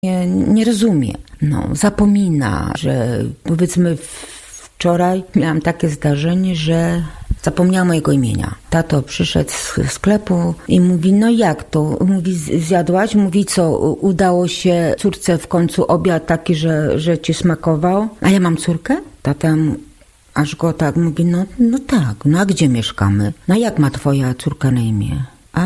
nie rozumie. Zapomina, że powiedzmy wczoraj miałam takie zdarzenie, że zapomniałam mojego imienia. Tato przyszedł z sklepu i mówi, jak to? Mówi, zjadłaś? Mówi, co? Udało się córce w końcu obiad taki, że ci smakował? A ja mam córkę? Tata aż go tak mówi, tak, a gdzie mieszkamy? Jak ma twoja córka na imię?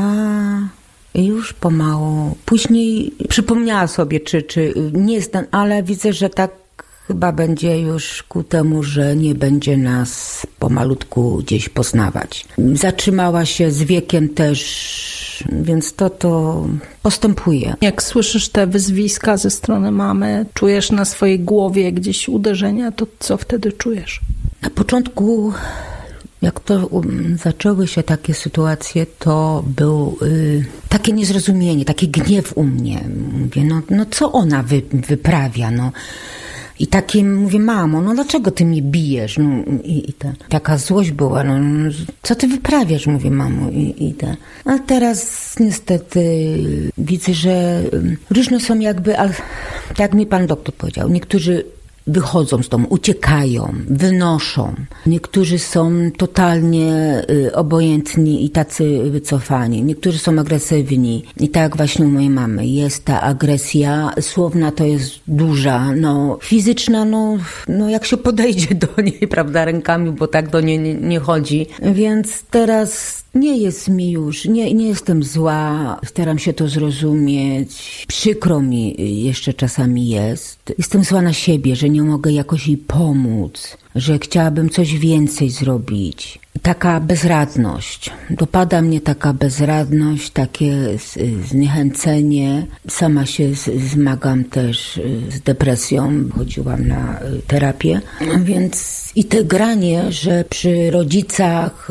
I już pomału. Później przypomniała sobie, czy nie jest ten, ale widzę, że tak chyba będzie już ku temu, że nie będzie nas pomalutku gdzieś poznawać. Zatrzymała się z wiekiem też, więc to postępuje. Jak słyszysz te wyzwiska ze strony mamy, czujesz na swojej głowie gdzieś uderzenia, to co wtedy czujesz? Na początku, jak to zaczęły się takie sytuacje, to był takie niezrozumienie, taki gniew u mnie. Mówię, co ona wyprawia, I takim mówię, mamo, dlaczego ty mnie bijesz? Taka złość była, co ty wyprawiasz? Mówię, mamo, A teraz niestety widzę, że różne są tak jak mi pan doktor powiedział, niektórzy wychodzą z domu, uciekają, wynoszą. Niektórzy są totalnie obojętni i tacy wycofani. Niektórzy są agresywni. I tak jak właśnie u mojej mamy jest ta agresja. Słowna to jest duża. Fizyczna, jak się podejdzie do niej, prawda, rękami, bo tak do niej nie chodzi. Więc teraz nie jest mi już, nie jestem zła. Staram się to zrozumieć. Przykro mi jeszcze czasami jest. Jestem zła na siebie, że nie mogę jakoś jej pomóc, że chciałabym coś więcej zrobić. Taka bezradność. Dopada mnie taka bezradność, takie zniechęcenie. Sama się zmagam też z depresją. Chodziłam na terapię. Więc i te granie, że przy rodzicach,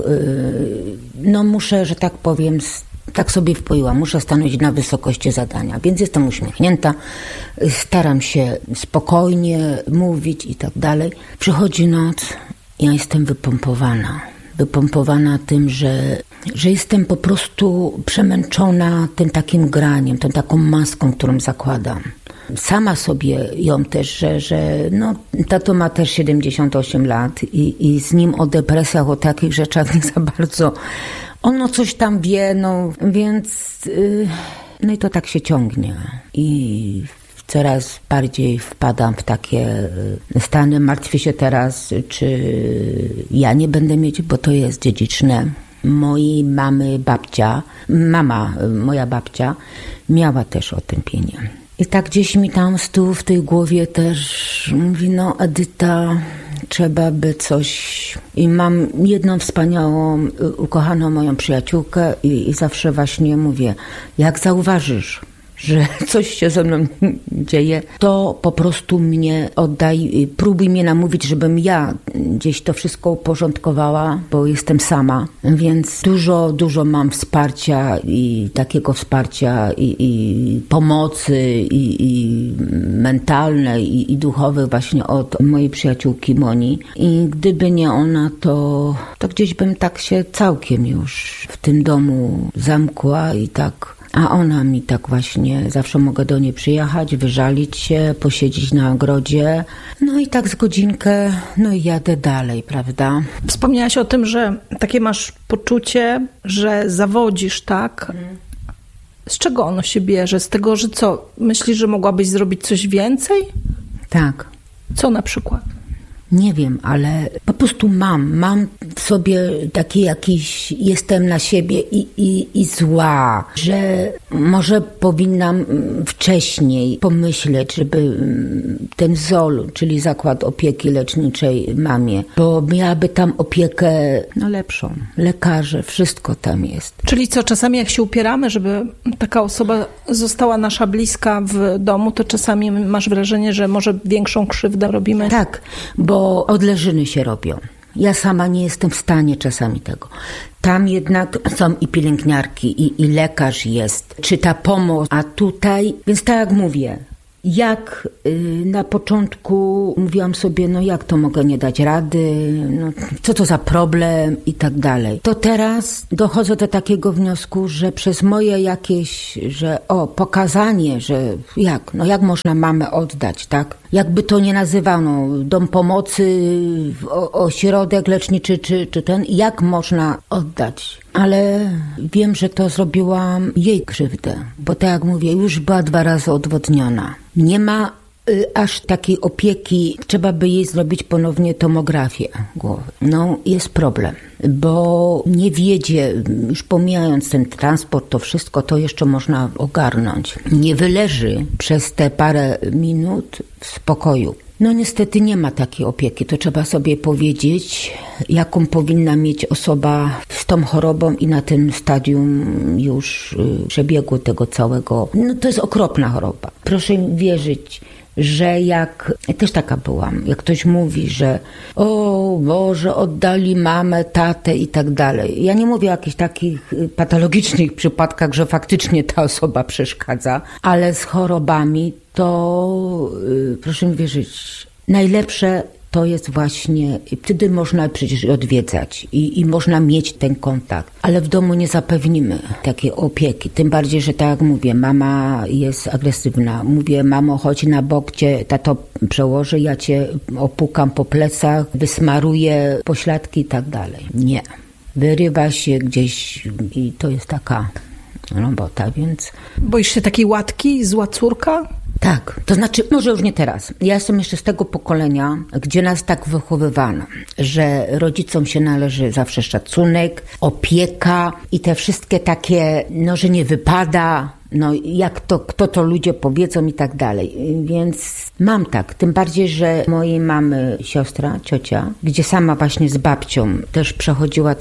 muszę, że tak powiem, tak sobie wpoiłam, muszę stanąć na wysokości zadania, więc jestem uśmiechnięta, staram się spokojnie mówić i tak dalej. Przychodzi noc, ja jestem wypompowana tym, że jestem po prostu przemęczona tym takim graniem, tą taką maską, którą zakładam. Sama sobie ją też, że tato ma też 78 lat i z nim o depresjach, o takich rzeczach nie za bardzo. Ono coś tam wie, więc i to tak się ciągnie. I coraz bardziej wpadam w takie stany. Martwię się teraz, czy ja nie będę mieć, bo to jest dziedziczne. Mojej mamy moja babcia miała też otępienie. I tak gdzieś mi tam z tyłu w tej głowie też mówi, Edyta, trzeba by coś. I mam jedną wspaniałą, ukochaną moją przyjaciółkę i zawsze właśnie mówię, jak zauważysz, że coś się ze mną dzieje, to po prostu mnie oddaj, próbuj mnie namówić, żebym ja gdzieś to wszystko uporządkowała, bo jestem sama, więc dużo mam wsparcia i takiego wsparcia i pomocy i mentalnej i duchowej właśnie od mojej przyjaciółki Moni. I gdyby nie ona, to gdzieś bym tak się całkiem już w tym domu zamkła i tak. A ona mi tak właśnie, zawsze mogę do niej przyjechać, wyżalić się, posiedzieć na ogrodzie. I tak z godzinkę, i jadę dalej, prawda? Wspomniałaś o tym, że takie masz poczucie, że zawodzisz, tak? Z czego ono się bierze? Z tego, że co? Myślisz, że mogłabyś zrobić coś więcej? Tak. Co na przykład? Nie wiem, ale po prostu mam w sobie taki jakiś, jestem na siebie i zła, że może powinnam wcześniej pomyśleć, żeby ten ZOL, czyli Zakład Opieki Leczniczej mamie, bo miałaby tam opiekę lepszą, lekarze, wszystko tam jest. Czyli co, czasami jak się upieramy, żeby taka osoba została nasza bliska w domu, to czasami masz wrażenie, że może większą krzywdę robimy? Tak, bo odleżyny się robią. Ja sama nie jestem w stanie czasami tego. Tam jednak są i pielęgniarki, i lekarz jest, czy ta pomoc, a tutaj, więc tak jak mówię, jak na początku mówiłam sobie, no jak to mogę nie dać rady, no, co to za problem i tak dalej. To teraz dochodzę do takiego wniosku, że przez moje jakieś, pokazanie, że jak można mamę oddać, tak? Jakby to nie nazywano, dom pomocy, ośrodek leczniczy czy ten, jak można oddać. Ale wiem, że to zrobiłam jej krzywdę, bo tak jak mówię, już była 2 razy odwodniona. Nie ma aż takiej opieki, trzeba by jej zrobić ponownie tomografię głowy. No, jest problem, bo nie wiedzie, już pomijając ten transport, to wszystko, to jeszcze można ogarnąć. Nie wyleży przez te parę minut w spokoju. No niestety nie ma takiej opieki, to trzeba sobie powiedzieć, jaką powinna mieć osoba z tą chorobą i na tym stadium już przebiegu tego całego. No to jest okropna choroba. Proszę mi wierzyć, że też taka byłam, jak ktoś mówi, że o Boże, oddali mamę, tatę i tak dalej. Ja nie mówię o jakichś takich patologicznych przypadkach, że faktycznie ta osoba przeszkadza, ale z chorobami to, proszę mi wierzyć, najlepsze to jest właśnie, wtedy można przecież odwiedzać i można mieć ten kontakt, ale w domu nie zapewnimy takiej opieki. Tym bardziej, że tak jak mówię, mama jest agresywna. Mówię, mamo, chodź na bok, tato przełoży, ja cię opukam po plecach, wysmaruję pośladki i tak dalej. Nie. Wyrywa się gdzieś i to jest taka robota, więc... Boisz się takiej łatki, zła córka? Tak, to znaczy, może już nie teraz. Ja jestem jeszcze z tego pokolenia, gdzie nas tak wychowywano, że rodzicom się należy zawsze szacunek, opieka i te wszystkie takie, że nie wypada, kto to ludzie powiedzą i tak dalej. Więc mam tak, tym bardziej, że mojej mamy siostra, ciocia, gdzie sama właśnie z babcią też przechodziła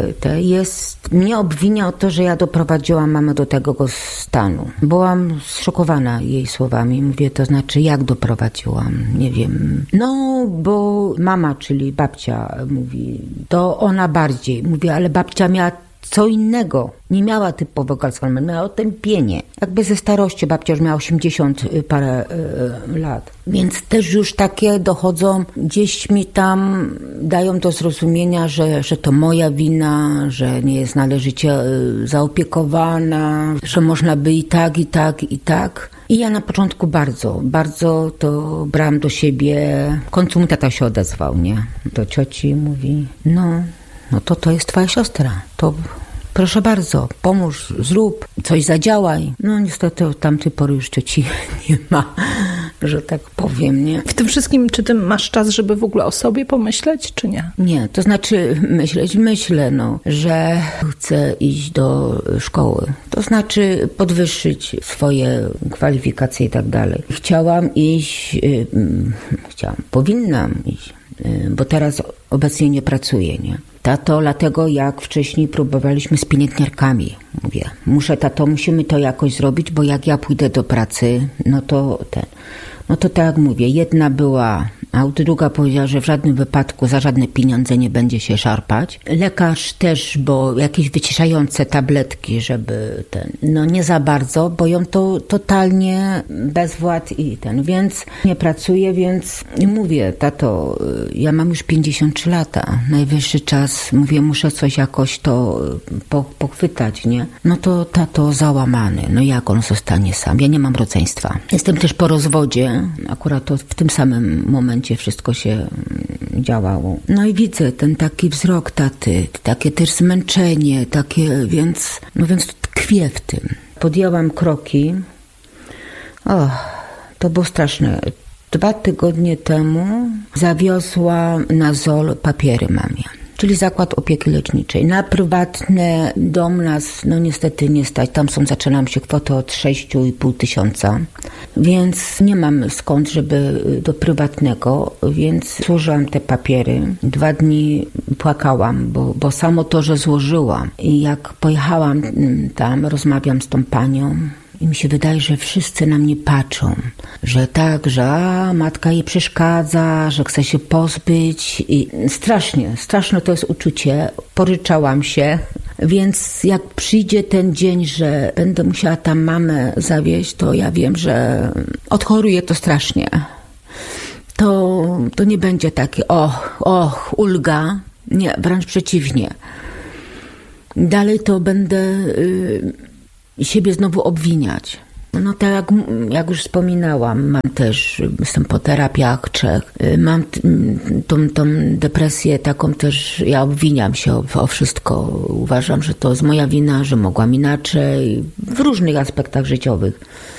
mnie obwinia o to, że ja doprowadziłam mamę do tego stanu. Byłam zszokowana jej słowami. Mówię, to znaczy jak doprowadziłam? Nie wiem. No, bo mama, czyli babcia mówi, to ona bardziej. Mówię, ale babcia miała co innego. Nie miała typowego Alzheimera, miała otępienie. Jakby ze starości, babcia już miała 80 parę lat. Więc też już takie dochodzą, gdzieś mi tam dają do zrozumienia, że to moja wina, że nie jest należycie zaopiekowana, że można by i tak, i tak, i tak. I ja na początku bardzo to brałam do siebie. W końcu mój tata się odezwał, nie? Do cioci mówi, no to jest twoja siostra, to proszę bardzo, pomóż, zrób, coś zadziałaj. No niestety od tamtej pory już cioci nie ma, że tak powiem, nie? W tym wszystkim, czy ty masz czas, żeby w ogóle o sobie pomyśleć, czy nie? Nie, to znaczy myślę, że chcę iść do szkoły. To znaczy podwyższyć swoje kwalifikacje i tak dalej. Powinnam iść, bo teraz obecnie nie pracuję, nie? Tato, dlatego jak wcześniej próbowaliśmy z pielęgniarkami. Mówię, musimy to jakoś zrobić, bo jak ja pójdę do pracy, no to tak jak mówię, jedna była, a druga powiedziała, że w żadnym wypadku za żadne pieniądze nie będzie się szarpać. Lekarz też, bo jakieś wyciszające tabletki, żeby nie za bardzo, bo ją to totalnie bezwład więc nie pracuję, więc mówię, tato, ja mam już 53 lata, najwyższy czas, mówię, muszę coś jakoś to pochwytać, nie? No to tato załamany, jak on zostanie sam? Ja nie mam rodzeństwa. Jestem też po rozwodzie, akurat to w tym samym momencie wszystko się działało. No i widzę ten taki wzrok taty, takie też zmęczenie, więc tkwię w tym. Podjęłam kroki. To było straszne. 2 tygodnie temu zawiozłam na ZOL papiery mamie, czyli Zakład Opieki Leczniczej. Na prywatny dom nas niestety nie stać. Tam zaczynam się kwotę od 6,5 tysiąca, więc nie mam skąd, żeby do prywatnego, więc złożyłam te papiery. 2 dni płakałam, bo samo to, że złożyłam. I jak pojechałam tam, rozmawiam z tą panią, i mi się wydaje, że wszyscy na mnie patrzą, że matka jej przeszkadza, że chce się pozbyć i straszne to jest uczucie. Poryczałam się, Więc jak przyjdzie ten dzień, że będę musiała tam mamę zawieźć, to ja wiem, że odchoruję to strasznie. To nie będzie takie ulga. Nie, wręcz przeciwnie. Dalej to będę siebie znowu obwiniać. No tak jak już wspominałam, jestem po terapiach 3, mam tą depresję taką też, ja obwiniam się o wszystko. Uważam, że to jest moja wina, że mogłam inaczej, w różnych aspektach życiowych.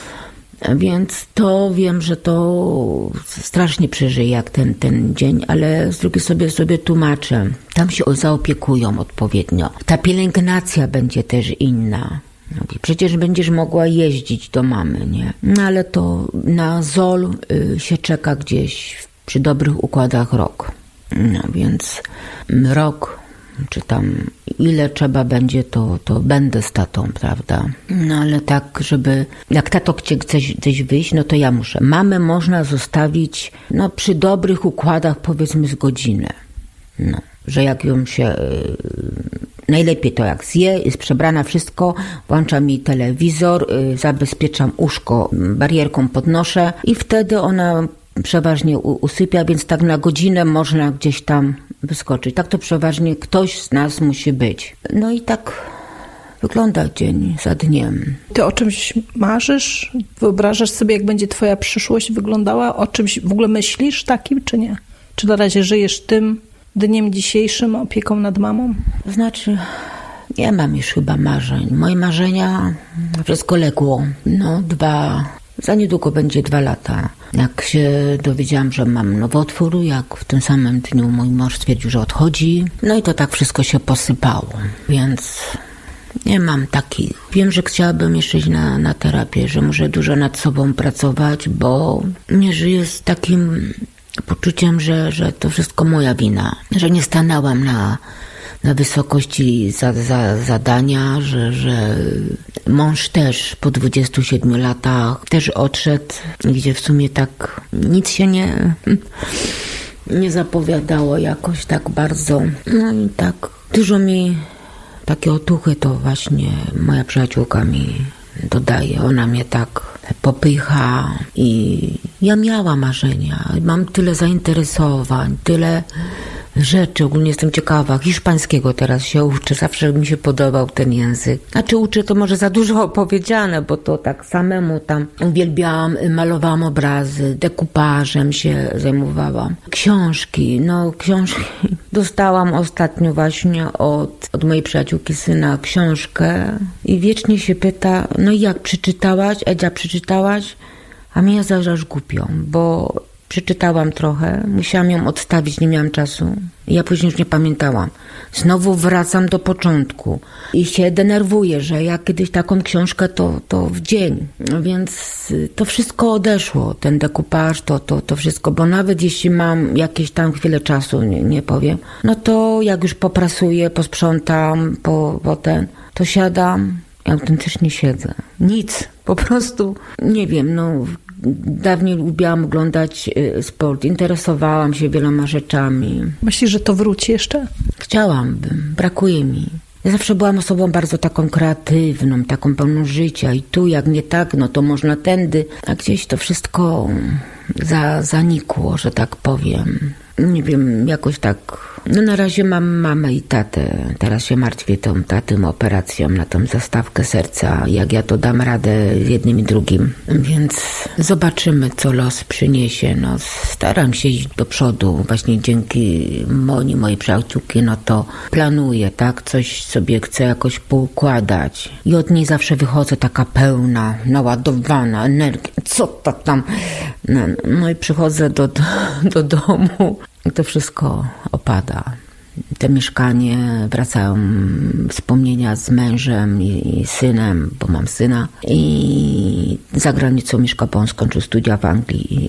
Więc to wiem, że to strasznie przeżyję jak ten dzień, ale z drugiej sobie tłumaczę. Tam się zaopiekują odpowiednio. Ta pielęgnacja będzie też inna. Przecież będziesz mogła jeździć do mamy, nie? No ale to na ZOL się czeka gdzieś przy dobrych układach rok. No więc rok, czy tam ile trzeba będzie, to będę z tatą, prawda? No ale tak, żeby jak tato chce gdzieś wyjść, no to ja muszę. Mamę można zostawić, no przy dobrych układach powiedzmy z godzinę. No, że jak ją się... Najlepiej to jak zje, jest przebrana, wszystko, włączam jej telewizor, zabezpieczam łóżko, barierką podnoszę i wtedy ona przeważnie usypia, więc tak na godzinę można gdzieś tam wyskoczyć. Tak to przeważnie ktoś z nas musi być. No i tak wygląda dzień za dniem. Ty o czymś marzysz? Wyobrażasz sobie, jak będzie twoja przyszłość wyglądała? O czymś w ogóle myślisz takim, czy nie? Czy na razie żyjesz tym dniem dzisiejszym, opieką nad mamą? Znaczy, nie mam już chyba marzeń. Moje marzenia, wszystko legło. Za niedługo będzie 2 lata. Jak się dowiedziałam, że mam nowotwór, jak w tym samym dniu mój mąż stwierdził, że odchodzi. No i to tak wszystko się posypało. Więc nie mam takich. Wiem, że chciałabym jeszcze iść na terapię, że muszę dużo nad sobą pracować, bo nie żyję z takim poczuciem, że to wszystko moja wina, że nie stanęłam na wysokości zadania, że mąż też po 27 latach też odszedł, gdzie w sumie tak nic się nie zapowiadało jakoś tak bardzo. No i tak dużo mi takie otuchy to właśnie moja przyjaciółka mi dodaje. Ona mnie tak popycha i ja miałam marzenia. Mam tyle zainteresowań, tyle rzeczy. Ogólnie jestem ciekawa. Hiszpańskiego teraz się uczę. Zawsze mi się podobał ten język. Znaczy uczę to może za dużo opowiedziane, bo to tak samemu tam uwielbiałam, malowałam obrazy, dekupażem się zajmowałam. Książki dostałam ostatnio właśnie od mojej przyjaciółki syna książkę i wiecznie się pyta, no i jak przeczytałaś? Edzia, przeczytałaś? A mnie zaraz głupią, bo przeczytałam trochę, musiałam ją odstawić, nie miałam czasu. Ja później już nie pamiętałam. Znowu wracam do początku i się denerwuję, że jak kiedyś taką książkę, to w dzień. Więc to wszystko odeszło, ten dekupaż, to wszystko, bo nawet jeśli mam jakieś tam chwilę czasu, nie powiem, no to jak już poprasuję, posprzątam, to siadam i autentycznie siedzę. Nic, po prostu, nie wiem, dawniej lubiłam oglądać sport, interesowałam się wieloma rzeczami. Myślisz, że to wróci jeszcze? Chciałabym, brakuje mi. Ja zawsze byłam osobą bardzo taką kreatywną, taką pełną życia i tu jak nie tak, no to można tędy, a gdzieś to wszystko zanikło, że tak powiem. Nie wiem, jakoś tak. No na razie mam mamę i tatę. Teraz się martwię tą operacją na tą zastawkę serca. Jak ja to dam radę jednym i drugim. Więc zobaczymy, co los przyniesie. Staram się iść do przodu. Właśnie dzięki mojej przyjaciółki, to planuję, tak? Coś sobie chcę jakoś poukładać. I od niej zawsze wychodzę taka pełna, naładowana energią. Co to tam? No i przychodzę do domu. I to wszystko opada. Te mieszkanie, wracają wspomnienia z mężem i synem, bo mam syna. I za granicą mieszka, bo on skończył studia w Anglii.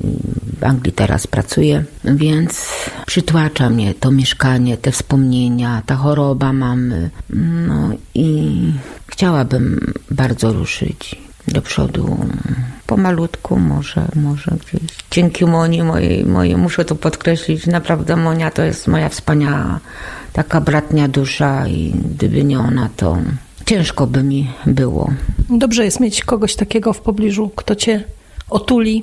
W Anglii teraz pracuje, więc przytłacza mnie to mieszkanie, te wspomnienia, ta choroba mamy. No i chciałabym bardzo ruszyć do przodu. pomalutku może gdzieś. Dzięki mojej, muszę to podkreślić, naprawdę Monia to jest moja wspaniała taka bratnia dusza i gdyby nie ona, to ciężko by mi było. Dobrze jest mieć kogoś takiego w pobliżu, kto cię otuli.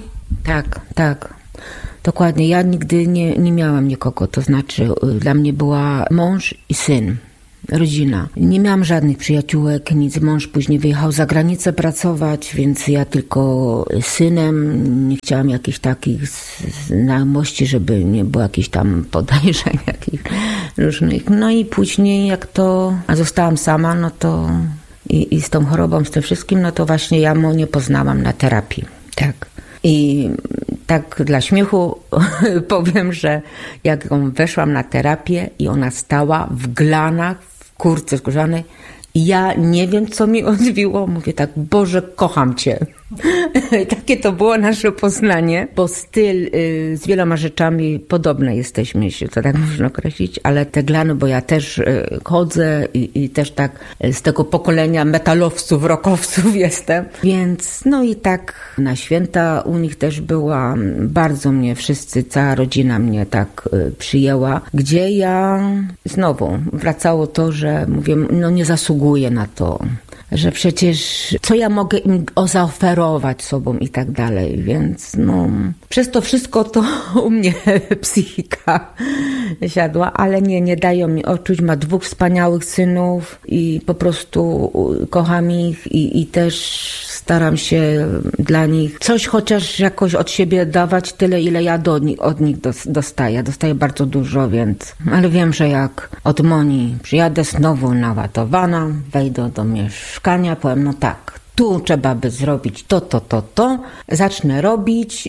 Tak. Dokładnie. Ja nigdy nie miałam nikogo, to znaczy dla mnie była mąż i syn. Rodzina. Nie miałam żadnych przyjaciółek, nic. Mąż później wyjechał za granicę pracować, więc ja tylko synem. Nie chciałam jakichś takich znajomości, żeby nie było jakichś tam podejrzeń, jakichś różnych. No i później jak to zostałam sama, no to i z tą chorobą, z tym wszystkim, no to właśnie ja Monię poznałam na terapii. Tak. I tak dla śmiechu powiem, że jak weszłam na terapię i ona stała w glanach, w kurtce skórzanej, i ja nie wiem, co mi odbiło. Mówię tak, Boże, kocham Cię. Takie to było nasze poznanie, bo styl z wieloma rzeczami podobne jesteśmy, się to tak można określić, ale te glany, bo ja też chodzę i też tak z tego pokolenia metalowców, rockowców jestem, więc no i tak na święta u nich też byłam, bardzo mnie wszyscy, cała rodzina mnie tak przyjęła, gdzie ja znowu wracało to, że mówię, no nie zasługuję na to, że przecież co ja mogę im zaoferować sobą i tak dalej, więc no przez to wszystko to u mnie psychika siadła, ale nie dają mi odczuć, ma 2 wspaniałych synów i po prostu kocham ich i też staram się dla nich coś chociaż jakoś od siebie dawać, tyle ile ja od nich dostaję. Dostaję bardzo dużo, więc ale wiem, że jak od Moni przyjadę znowu naładowana, wejdę do mieszkania, powiem, no tak, tu trzeba by zrobić to, zacznę robić,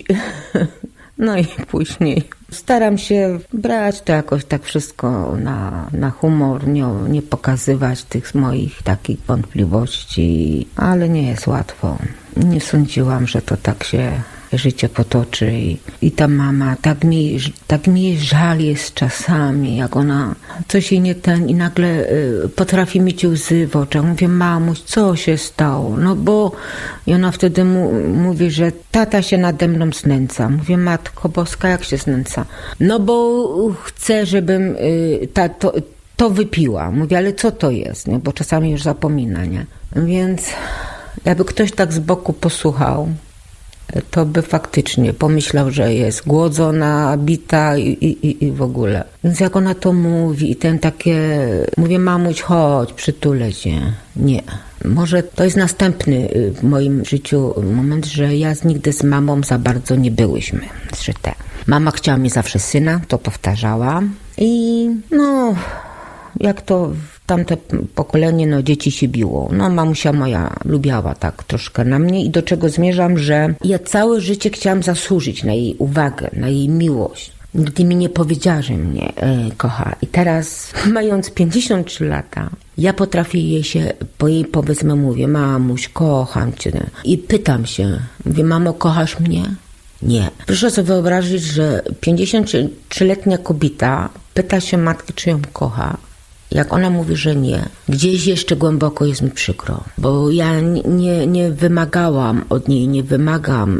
no i później staram się brać to jakoś tak wszystko na humor, nie pokazywać tych moich takich wątpliwości, ale nie jest łatwo. Nie sądziłam, że to tak się życie potoczy i ta mama, tak mi żal jest czasami, jak ona coś jej nie i nagle potrafi mieć łzy w oczach. Mówię, mamuś, co się stało? No bo i ona wtedy mówi, że tata się nade mną znęca. Mówię, Matko Boska, jak się znęca? No bo chce, żebym to wypiła. Mówię, ale co to jest? Nie? Bo czasami już zapomina, nie? Więc jakby ktoś tak z boku posłuchał, to by faktycznie pomyślał, że jest głodzona, bita i w ogóle. Więc jak ona to mówi i ten takie... Mówię, mamuś, chodź, przytulę cię. Nie. Może to jest następny w moim życiu moment, że ja nigdy z mamą za bardzo nie byłyśmy zżyte. Mama chciała mi zawsze syna, to powtarzała. I no... Jak to tamte pokolenie, no dzieci się biło. No mamusia moja lubiała tak troszkę na mnie i do czego zmierzam, że ja całe życie chciałam zasłużyć na jej uwagę, na jej miłość. Nigdy mi nie powiedziała, że mnie kocha. I teraz, mając 53 lata, ja potrafię jej się, po jej powiedzmy mówię, mamuś, kocham cię. I pytam się, mówię, mamo, kochasz mnie? Nie. Proszę sobie wyobrazić, że 53-letnia kobieta pyta się matki, czy ją kocha. Jak ona mówi, że nie, gdzieś jeszcze głęboko jest mi przykro, bo ja nie wymagałam od niej, nie wymagam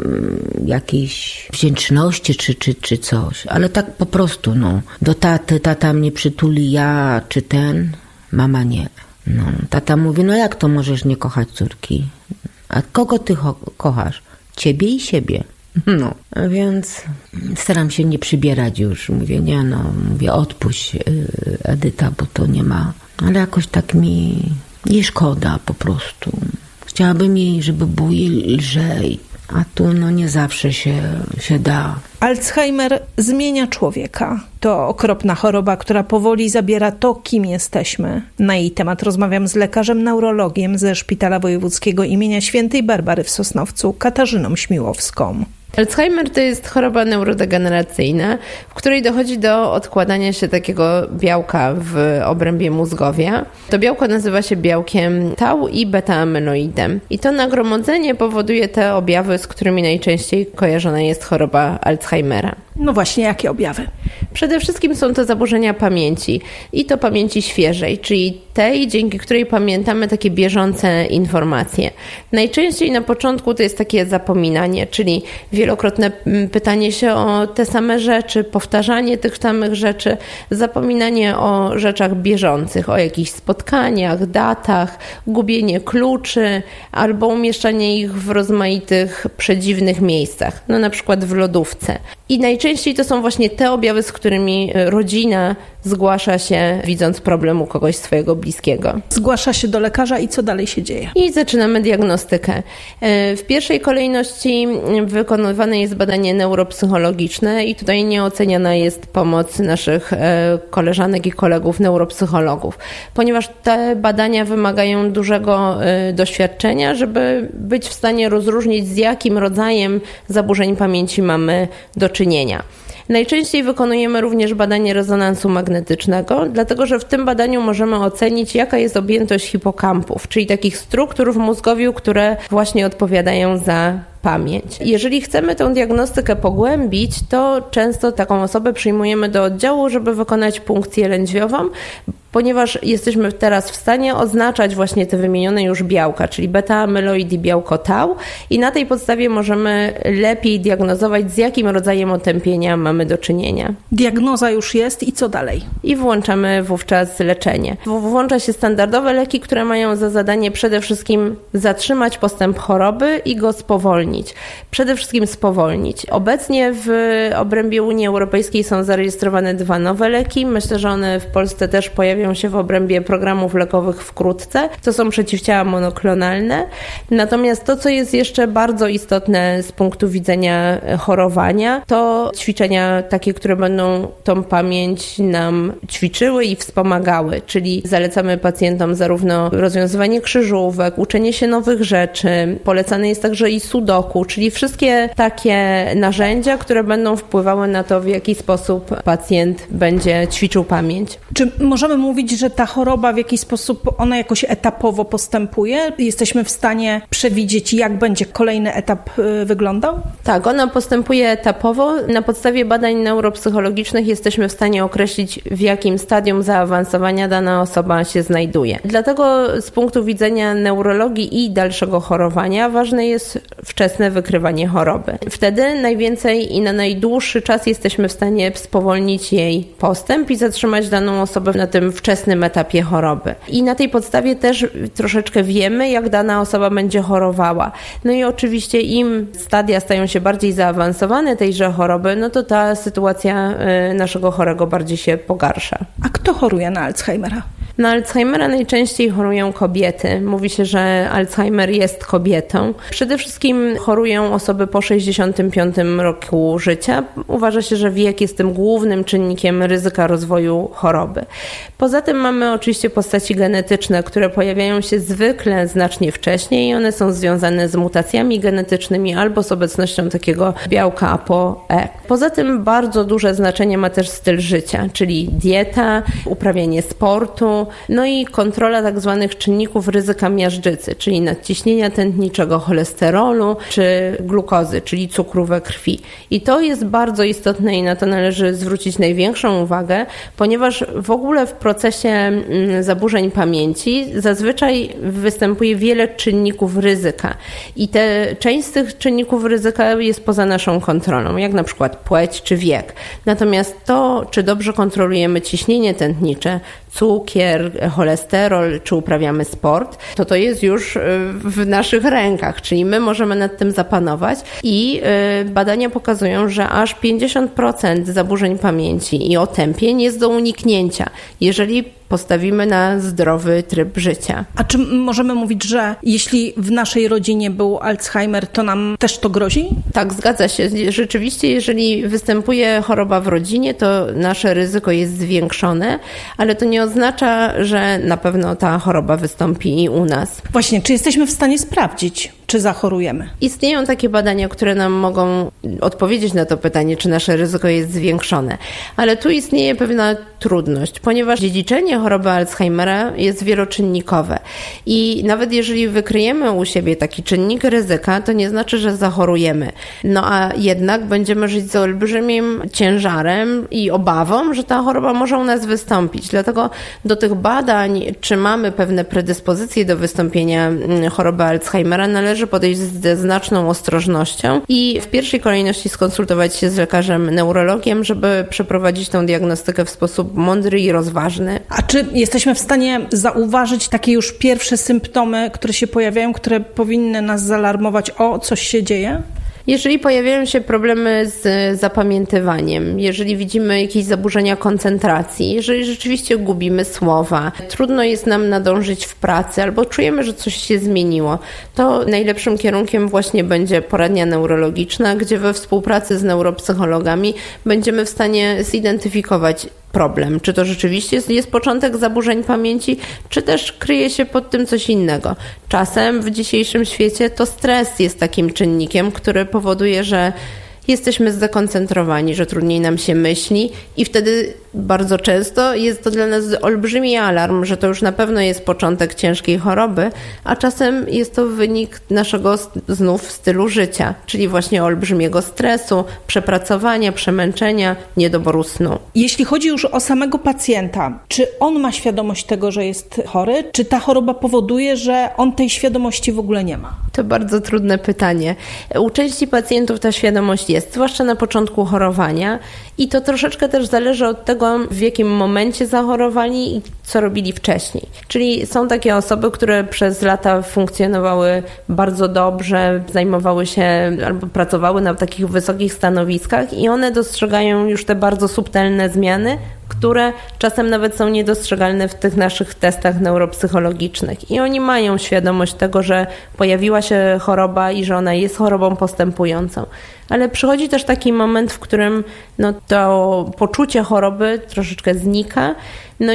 jakiejś wdzięczności czy coś, ale tak po prostu, no, do taty, tata mnie przytuli, ja czy ten, mama nie. No, tata mówi, no jak to możesz nie kochać córki? A kogo ty kochasz? Ciebie i siebie. No, więc staram się nie przybierać już. Mówię, mówię, odpuść Edyta, bo to nie ma. Ale jakoś tak mi nie szkoda po prostu. Chciałabym jej, żeby było jej lżej, a tu no nie zawsze się da. Alzheimer zmienia człowieka. To okropna choroba, która powoli zabiera to, kim jesteśmy. Na jej temat rozmawiam z lekarzem neurologiem ze Szpitala Wojewódzkiego imienia Świętej Barbary w Sosnowcu, Katarzyną Śmiłowską. Alzheimer to jest choroba neurodegeneracyjna, w której dochodzi do odkładania się takiego białka w obrębie mózgowia. To białko nazywa się białkiem tau i beta-amyloidem. I to nagromadzenie powoduje te objawy, z którymi najczęściej kojarzona jest choroba Alzheimera. No właśnie, jakie objawy? Przede wszystkim są to zaburzenia pamięci i to pamięci świeżej, czyli tej, dzięki której pamiętamy takie bieżące informacje. Najczęściej na początku to jest takie zapominanie, czyli wielokrotne pytanie się o te same rzeczy, powtarzanie tych samych rzeczy, zapominanie o rzeczach bieżących, o jakichś spotkaniach, datach, gubienie kluczy albo umieszczanie ich w rozmaitych przedziwnych miejscach, no na przykład w lodówce. I najczęściej to są właśnie te objawy, z którymi rodzina zgłasza się, widząc problem u kogoś swojego bliskiego. Zgłasza się do lekarza i co dalej się dzieje? I zaczynamy diagnostykę. W pierwszej kolejności wykonywane jest badanie neuropsychologiczne i tutaj nieoceniana jest pomoc naszych koleżanek i kolegów neuropsychologów, ponieważ te badania wymagają dużego doświadczenia, żeby być w stanie rozróżnić, z jakim rodzajem zaburzeń pamięci mamy do czynienia. Najczęściej wykonujemy również badanie rezonansu magnetycznego, dlatego że w tym badaniu możemy ocenić, jaka jest objętość hipokampów, czyli takich struktur w mózgowiu, które właśnie odpowiadają za pamięć. Jeżeli chcemy tę diagnostykę pogłębić, to często taką osobę przyjmujemy do oddziału, żeby wykonać punkcję lędźwiową, ponieważ jesteśmy teraz w stanie oznaczać właśnie te wymienione już białka, czyli beta-amyloid i białko tau, i na tej podstawie możemy lepiej diagnozować, z jakim rodzajem otępienia mamy do czynienia. Diagnoza już jest i co dalej? I włączamy wówczas leczenie. Włącza się standardowe leki, które mają za zadanie przede wszystkim zatrzymać postęp choroby i go spowolnić. Przede wszystkim spowolnić. Obecnie w obrębie Unii Europejskiej są zarejestrowane 2 nowe leki. Myślę, że one w Polsce też pojawią się w obrębie programów lekowych wkrótce. To są przeciwciała monoklonalne. Natomiast to, co jest jeszcze bardzo istotne z punktu widzenia chorowania, to ćwiczenia takie, które będą tą pamięć nam ćwiczyły i wspomagały. Czyli zalecamy pacjentom zarówno rozwiązywanie krzyżówek, uczenie się nowych rzeczy. Polecane jest także i sudoku, czyli wszystkie takie narzędzia, które będą wpływały na to, w jaki sposób pacjent będzie ćwiczył pamięć. Czy możemy mówić, że ta choroba w jakiś sposób, ona jakoś etapowo postępuje? Jesteśmy w stanie przewidzieć, jak będzie kolejny etap wyglądał? Tak, ona postępuje etapowo. Na podstawie badań neuropsychologicznych jesteśmy w stanie określić, w jakim stadium zaawansowania dana osoba się znajduje. Dlatego z punktu widzenia neurologii i dalszego chorowania ważne jest wczesne wykrywanie choroby. Wtedy najwięcej i na najdłuższy czas jesteśmy w stanie spowolnić jej postęp i zatrzymać daną osobę na tym wczesnym etapie choroby. I na tej podstawie też troszeczkę wiemy, jak dana osoba będzie chorowała. No i oczywiście im stadia stają się bardziej zaawansowane tejże choroby, no to ta sytuacja naszego chorego bardziej się pogarsza. A kto choruje na Alzheimera? Na Alzheimera najczęściej chorują kobiety. Mówi się, że Alzheimer jest kobietą. Przede wszystkim chorują osoby po 65 roku życia. Uważa się, że wiek jest tym głównym czynnikiem ryzyka rozwoju choroby. Poza tym mamy oczywiście postaci genetyczne, które pojawiają się zwykle znacznie wcześniej i one są związane z mutacjami genetycznymi albo z obecnością takiego białka ApoE. Poza tym bardzo duże znaczenie ma też styl życia, czyli dieta, uprawianie sportu, no i kontrola tak zwanych czynników ryzyka miażdżycy, czyli nadciśnienia tętniczego, cholesterolu czy glukozy, czyli cukru we krwi. I to jest bardzo istotne i na to należy zwrócić największą uwagę, ponieważ w ogóle w procesie zaburzeń pamięci zazwyczaj występuje wiele czynników ryzyka i część z tych czynników ryzyka jest poza naszą kontrolą, jak na przykład płeć czy wiek. Natomiast to, czy dobrze kontrolujemy ciśnienie tętnicze, cukier, cholesterol, czy uprawiamy sport, to jest już w naszych rękach, czyli my możemy nad tym zapanować i badania pokazują, że aż 50% zaburzeń pamięci i otępień jest do uniknięcia, jeżeli postawimy na zdrowy tryb życia. A czy możemy mówić, że jeśli w naszej rodzinie był Alzheimer, to nam też to grozi? Tak, zgadza się. Rzeczywiście, jeżeli występuje choroba w rodzinie, to nasze ryzyko jest zwiększone, ale to nie oznacza, że na pewno ta choroba wystąpi i u nas. Właśnie, czy jesteśmy w stanie sprawdzić czy zachorujemy? Istnieją takie badania, które nam mogą odpowiedzieć na to pytanie, czy nasze ryzyko jest zwiększone. Ale tu istnieje pewna trudność, ponieważ dziedziczenie choroby Alzheimera jest wieloczynnikowe. I nawet jeżeli wykryjemy u siebie taki czynnik ryzyka, to nie znaczy, że zachorujemy. No a jednak będziemy żyć z olbrzymim ciężarem i obawą, że ta choroba może u nas wystąpić. Dlatego do tych badań, czy mamy pewne predyspozycje do wystąpienia choroby Alzheimera, należy podejść ze znaczną ostrożnością i w pierwszej kolejności skonsultować się z lekarzem neurologiem, żeby przeprowadzić tą diagnostykę w sposób mądry i rozważny. A czy jesteśmy w stanie zauważyć takie już pierwsze symptomy, które się pojawiają, które powinny nas zaalarmować, o coś się dzieje? Jeżeli pojawiają się problemy z zapamiętywaniem, jeżeli widzimy jakieś zaburzenia koncentracji, jeżeli rzeczywiście gubimy słowa, trudno jest nam nadążyć w pracy albo czujemy, że coś się zmieniło, to najlepszym kierunkiem właśnie będzie poradnia neurologiczna, gdzie we współpracy z neuropsychologami będziemy w stanie zidentyfikować problem. Czy to rzeczywiście jest początek zaburzeń pamięci, czy też kryje się pod tym coś innego. Czasem w dzisiejszym świecie to stres jest takim czynnikiem, który powoduje, że jesteśmy zdekoncentrowani, że trudniej nam się myśli i wtedy bardzo często jest to dla nas olbrzymi alarm, że to już na pewno jest początek ciężkiej choroby, a czasem jest to wynik naszego znów stylu życia, czyli właśnie olbrzymiego stresu, przepracowania, przemęczenia, niedoboru snu. Jeśli chodzi już o samego pacjenta, czy on ma świadomość tego, że jest chory, czy ta choroba powoduje, że on tej świadomości w ogóle nie ma? To bardzo trudne pytanie. U części pacjentów ta świadomość jest, zwłaszcza na początku chorowania i to troszeczkę też zależy od tego, w jakim momencie zachorowali i co robili wcześniej. Czyli są takie osoby, które przez lata funkcjonowały bardzo dobrze, zajmowały się albo pracowały na takich wysokich stanowiskach i one dostrzegają już te bardzo subtelne zmiany, które czasem nawet są niedostrzegalne w tych naszych testach neuropsychologicznych. I oni mają świadomość tego, że pojawiła się choroba i że ona jest chorobą postępującą. Ale przychodzi też taki moment, w którym to poczucie choroby troszeczkę znika. No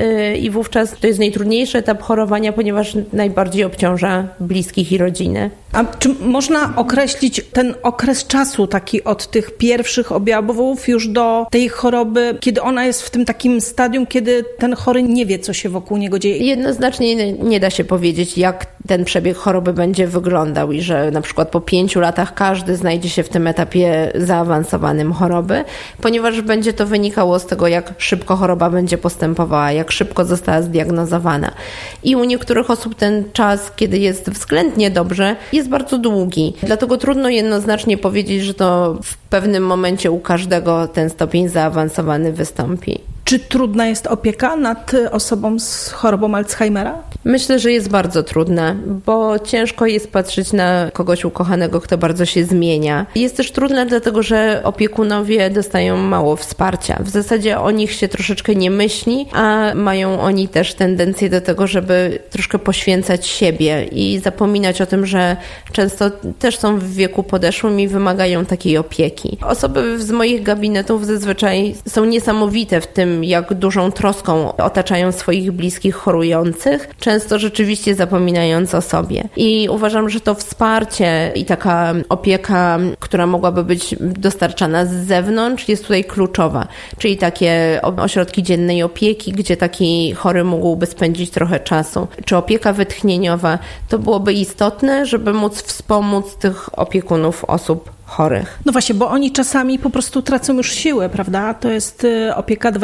i wówczas to jest najtrudniejszy etap chorowania, ponieważ najbardziej obciąża bliskich i rodziny. A czy można określić ten okres czasu taki od tych pierwszych objawów już do tej choroby, kiedy ona jest w tym takim stadium, kiedy ten chory nie wie, co się wokół niego dzieje? Jednoznacznie nie da się powiedzieć, jak ten przebieg choroby będzie wyglądał i że na przykład po 5 latach każdy znajdzie się w tym etapie zaawansowanym choroby, ponieważ będzie to wynikało z tego, jak szybko choroba będzie postępowała, jak szybko została zdiagnozowana. I u niektórych osób ten czas, kiedy jest względnie dobrze, jest bardzo długi. Dlatego trudno jednoznacznie powiedzieć, że to w pewnym momencie u każdego ten stopień zaawansowany wystąpi. Czy trudna jest opieka nad osobą z chorobą Alzheimera? Myślę, że jest bardzo trudna, bo ciężko jest patrzeć na kogoś ukochanego, kto bardzo się zmienia. Jest też trudna dlatego, że opiekunowie dostają mało wsparcia. W zasadzie o nich się troszeczkę nie myśli, a mają oni też tendencję do tego, żeby troszkę poświęcać siebie i zapominać o tym, że często też są w wieku podeszłym i wymagają takiej opieki. Osoby z moich gabinetów zazwyczaj są niesamowite w tym, jak dużą troską otaczają swoich bliskich chorujących, często rzeczywiście zapominając o sobie. I uważam, że to wsparcie i taka opieka, która mogłaby być dostarczana z zewnątrz, jest tutaj kluczowa. Czyli takie ośrodki dziennej opieki, gdzie taki chory mógłby spędzić trochę czasu. Czy opieka wytchnieniowa, to byłoby istotne, żeby móc wspomóc tych opiekunów osób chorych. No właśnie, bo oni czasami po prostu tracą już siłę, prawda? To jest opieka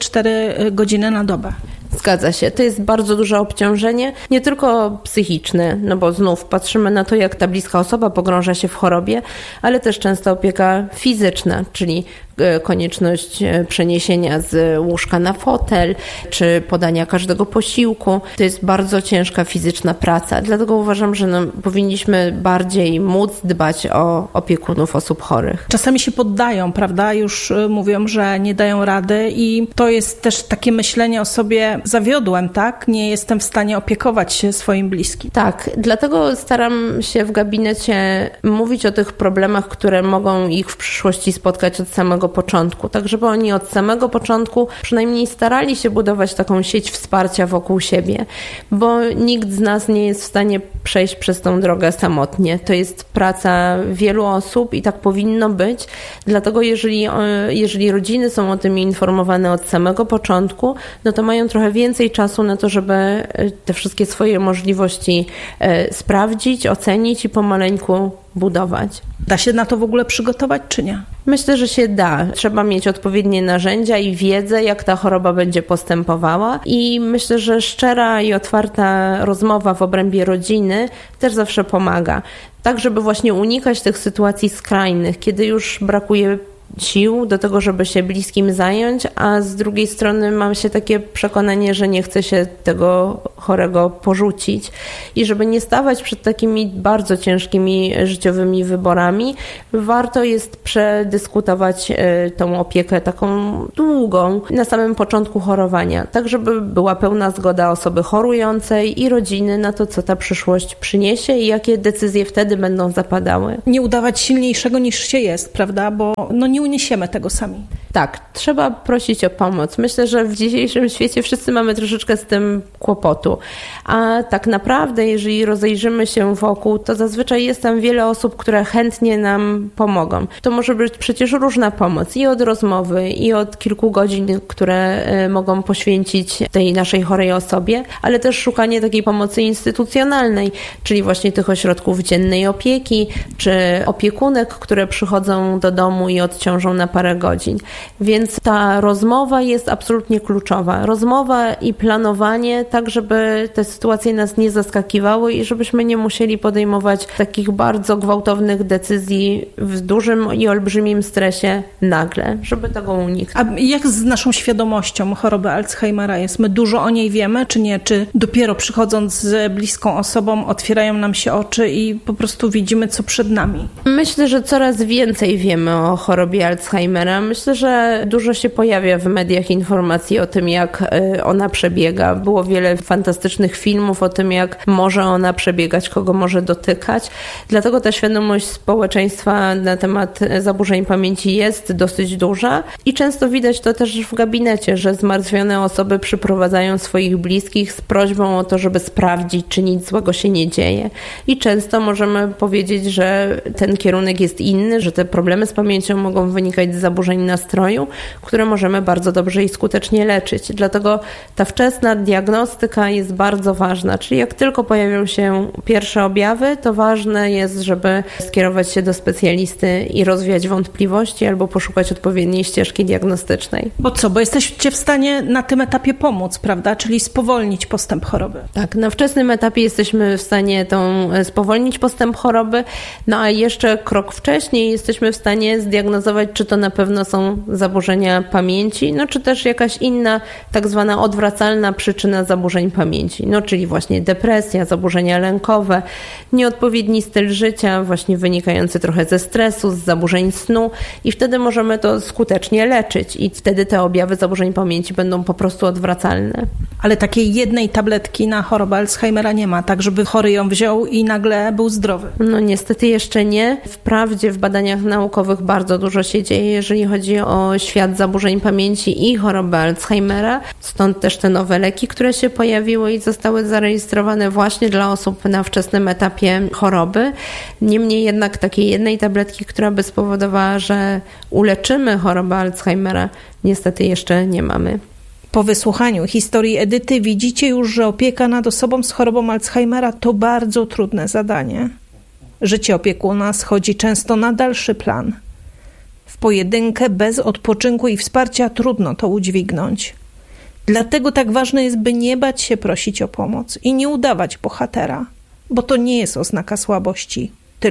24 godziny na dobę. Zgadza się. To jest bardzo duże obciążenie, nie tylko psychiczne, no bo znów patrzymy na to, jak ta bliska osoba pogrąża się w chorobie, ale też często opieka fizyczna, czyli konieczność przeniesienia z łóżka na fotel, czy podania każdego posiłku. To jest bardzo ciężka fizyczna praca, dlatego uważam, że powinniśmy bardziej móc dbać o opiekunów osób chorych. Czasami się poddają, prawda? Już mówią, że nie dają rady i to jest też takie myślenie o sobie, zawiodłem, tak? Nie jestem w stanie opiekować się swoim bliskim. Tak, dlatego staram się w gabinecie mówić o tych problemach, które mogą ich w przyszłości spotkać od samego samego początku, tak żeby oni od samego początku przynajmniej starali się budować taką sieć wsparcia wokół siebie, bo nikt z nas nie jest w stanie przejść przez tą drogę samotnie. To jest praca wielu osób i tak powinno być, dlatego jeżeli rodziny są o tym informowane od samego początku, no to mają trochę więcej czasu na to, żeby te wszystkie swoje możliwości sprawdzić, ocenić i pomaleńku budować. Da się na to w ogóle przygotować, czy nie? Myślę, że się da. Trzeba mieć odpowiednie narzędzia i wiedzę, jak ta choroba będzie postępowała i myślę, że szczera i otwarta rozmowa w obrębie rodziny też zawsze pomaga. Tak, żeby właśnie unikać tych sytuacji skrajnych, kiedy już brakuje sił do tego, żeby się bliskim zająć, a z drugiej strony mam się takie przekonanie, że nie chce się tego chorego porzucić i żeby nie stawać przed takimi bardzo ciężkimi życiowymi wyborami, warto jest przedyskutować tą opiekę taką długą na samym początku chorowania, tak żeby była pełna zgoda osoby chorującej i rodziny na to, co ta przyszłość przyniesie i jakie decyzje wtedy będą zapadały. Nie udawać silniejszego niż się jest, prawda? Bo nie uniesiemy tego sami. Tak, trzeba prosić o pomoc. Myślę, że w dzisiejszym świecie wszyscy mamy troszeczkę z tym kłopotu. A tak naprawdę, jeżeli rozejrzymy się wokół, to zazwyczaj jest tam wiele osób, które chętnie nam pomogą. To może być przecież różna pomoc i od rozmowy, i od kilku godzin, które mogą poświęcić tej naszej chorej osobie, ale też szukanie takiej pomocy instytucjonalnej, czyli właśnie tych ośrodków dziennej opieki, czy opiekunek, które przychodzą do domu i odciążą na parę godzin. Więc ta rozmowa jest absolutnie kluczowa. Rozmowa i planowanie, tak żeby te sytuacje nas nie zaskakiwały i żebyśmy nie musieli podejmować takich bardzo gwałtownych decyzji w dużym i olbrzymim stresie nagle, żeby tego uniknąć. A jak z naszą świadomością choroby Alzheimera jest? My dużo o niej wiemy, czy nie? Czy dopiero przychodząc z bliską osobą otwierają nam się oczy i po prostu widzimy, co przed nami? Myślę, że coraz więcej wiemy o chorobie Alzheimera. Myślę, że dużo się pojawia w mediach informacji o tym, jak ona przebiega. Było wiele fantastycznych filmów o tym, jak może ona przebiegać, kogo może dotykać. Dlatego ta świadomość społeczeństwa na temat zaburzeń pamięci jest dosyć duża i często widać to też w gabinecie, że zmartwione osoby przyprowadzają swoich bliskich z prośbą o to, żeby sprawdzić, czy nic złego się nie dzieje. I często możemy powiedzieć, że ten kierunek jest inny, że te problemy z pamięcią mogą wynikać z zaburzeń nastroju, które możemy bardzo dobrze i skutecznie leczyć. Dlatego ta wczesna diagnostyka jest bardzo ważna, czyli jak tylko pojawią się pierwsze objawy, to ważne jest, żeby skierować się do specjalisty i rozwiać wątpliwości albo poszukać odpowiedniej ścieżki diagnostycznej. Bo jesteście w stanie na tym etapie pomóc, prawda? Czyli spowolnić postęp choroby. Tak, na wczesnym etapie jesteśmy w stanie spowolnić postęp choroby, no a jeszcze krok wcześniej jesteśmy w stanie zdiagnozować, czy to na pewno są zaburzenia pamięci, no czy też jakaś inna tak zwana odwracalna przyczyna zaburzeń pamięci, no czyli właśnie depresja, zaburzenia lękowe, nieodpowiedni styl życia, właśnie wynikający trochę ze stresu, z zaburzeń snu i wtedy możemy to skutecznie leczyć i wtedy te objawy zaburzeń pamięci będą po prostu odwracalne. Ale takiej jednej tabletki na chorobę Alzheimera nie ma, tak żeby chory ją wziął i nagle był zdrowy. No niestety jeszcze nie. Wprawdzie w badaniach naukowych bardzo dużo się dzieje, jeżeli chodzi o świat zaburzeń pamięci i choroby Alzheimera. Stąd też te nowe leki, które się pojawiły i zostały zarejestrowane właśnie dla osób na wczesnym etapie choroby. Niemniej jednak takiej jednej tabletki, która by spowodowała, że uleczymy chorobę Alzheimera, niestety jeszcze nie mamy. Po wysłuchaniu historii Edyty widzicie już, że opieka nad osobą z chorobą Alzheimera to bardzo trudne zadanie. Życie opiekuna schodzi często na dalszy plan. W pojedynkę, bez odpoczynku i wsparcia trudno to udźwignąć. Dlatego tak ważne jest, by nie bać się prosić o pomoc i nie udawać bohatera, bo to nie jest oznaka słabości.